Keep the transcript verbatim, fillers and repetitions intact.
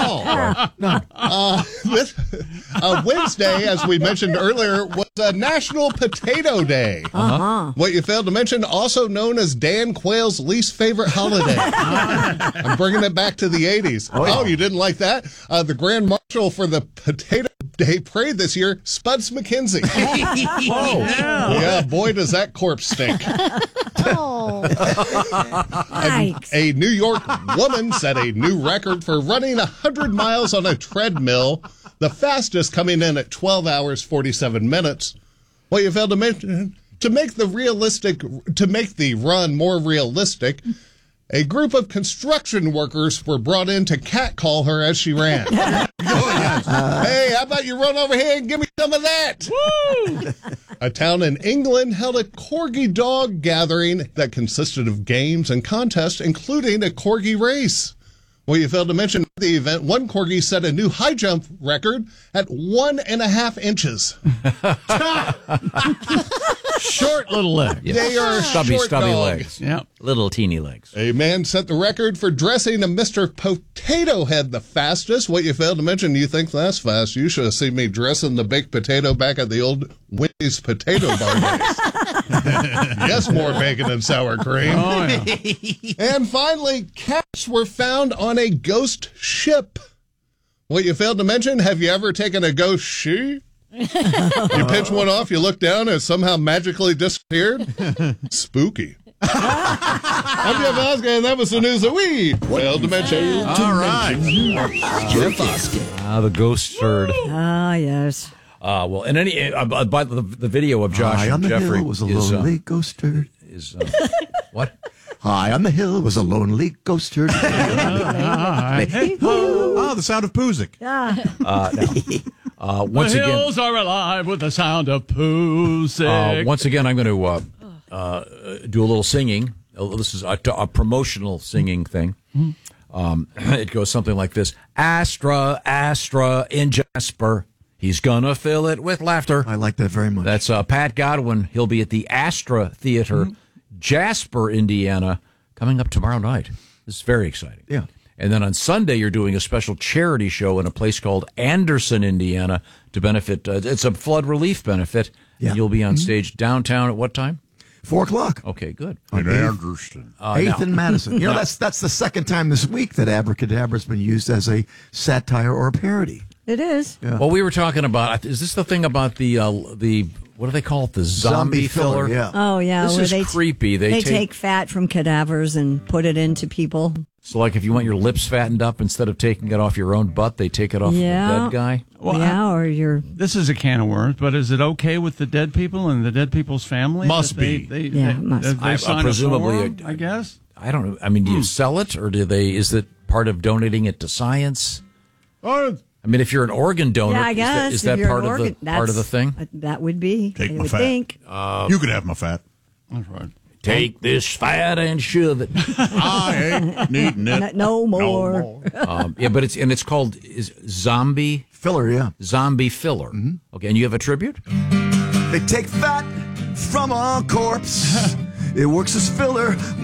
all. No. Uh, this, uh, Wednesday, as we mentioned earlier, was a National Potato Day. Uh-huh. What you failed to mention, also known as Dan Quayle's least favorite holiday. I'm bringing it back to the eighties. Oh, yeah. Oh, you didn't like that? Uh, the Grand Marshal for the Potato Day Parade this year, Spuds McKenzie. Oh, yeah. Yeah, boy, does that corpse stink. Oh. a, a New York woman set a new record for running one hundred miles on a treadmill, the fastest coming in at twelve hours, forty-seven minutes. What you failed to mention, to make the realistic, to make the run more realistic, a group of construction workers were brought in to catcall her as she ran. Oh, yes. Hey, how about you run over here and give me some of that? Woo! A town in England held a corgi dog gathering that consisted of games and contests, including a corgi race. Well, you failed to mention at the event, one corgi set a new high jump record at one and a half inches. Short little legs. Yeah. They are stubby, short stubby dog. legs. Yeah, little teeny legs. A man set the record for dressing a Mister Potato Head the fastest. What you failed to mention, you think that's fast. You should have seen me dressing the baked potato back at the old Wendy's potato bar days. Yes, more bacon and sour cream. Oh, yeah. And finally, cats were found on a ghost ship. What you failed to mention, have you ever taken a ghost shoe? You pitch one off, you look down, and it somehow magically disappeared? Spooky. I'm Jeff Osgood, and that was the news that we failed to mention. All right. Jeff Osgood. Ah, the ghost herd. Ah, yes. Uh, well, and any uh, by the, the video of Josh High and on the Jeffrey hill was a is, lonely uh, ghost herd. Is uh, what? High on the hill was a lonely ghost herd. Oh, the sound of Puzik. Yeah. Uh, now, uh, once the again, hills are alive with the sound of Puzik. uh, once again, I'm going to uh, uh, do a little singing. Uh, This is a, a promotional singing thing. Um, it goes something like this: Astra, Astra in Jasper. He's gonna fill it with laughter. I like that very much. That's uh, Pat Godwin. He'll be at the Astra Theater, Jasper, Indiana, coming up tomorrow night. This is very exciting. Yeah. And then on Sunday, you're doing a special charity show in a place called Anderson, Indiana, to benefit. Uh, it's a flood relief benefit. Yeah. And you'll be on stage downtown at what time? Four o'clock. Okay, good. On Anderson. Uh, Eighth now- and Madison. You know, that's that's the second time this week that abracadabra has been used as a satire or a parody. It is. Yeah. Well, we were talking about. Is this the thing about the uh, the what do they call it? The zombie, Zombie filler, yeah. Oh, yeah. This where is they creepy. They, They take, take fat from cadavers and put it into people. so like if you want your lips fattened up, instead of taking it off your own butt, they take it off Yeah. the dead guy. Well, yeah, or your This is a can of worms, but is it okay with the dead people and the dead people's families? Must that they, be. They, Yeah, they, must they, be. they I- sign uh, a presumably, form, uh, I guess. I don't know. I mean, do you sell it, or do they? Is it part of donating it to science? Oh, I mean, if you're an organ donor, yeah, I is guess that, is if that you're part an of organ, the part of the that's- thing? uh, That would be. Take I my would fat. think. you could have my fat. That's right. Take this fat and shove it. I ain't needing it. No more. No more. um, yeah, but it's and it's called is zombie Filler, yeah. zombie filler. Okay, and you have a tribute. They take fat from a corpse. It works as filler